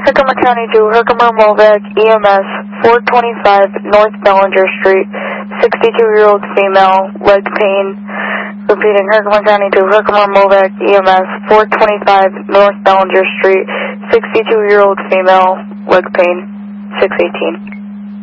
Herkimer County to Herkimer Movac EMS, 425 North Bellinger Street, 62-year-old female, leg pain. Repeating, Herkimer County to Herkimer Movac EMS, 425 North Bellinger Street, 62-year-old female, leg pain, 618.